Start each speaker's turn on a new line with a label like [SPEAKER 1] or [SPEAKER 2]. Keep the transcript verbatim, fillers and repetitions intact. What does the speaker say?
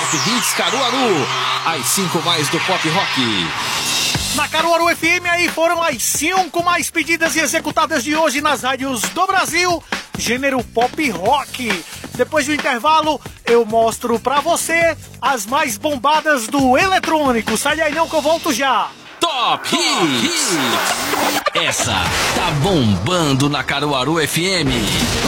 [SPEAKER 1] Top Hits Caruaru, as cinco mais do pop rock.
[SPEAKER 2] Na Caruaru F M aí foram as cinco mais pedidas e executadas de hoje nas rádios do Brasil, gênero pop rock. Depois do intervalo, eu mostro pra você as mais bombadas do eletrônico. Sai daí não que eu volto já.
[SPEAKER 1] Top Hits. Essa tá bombando na Caruaru F M.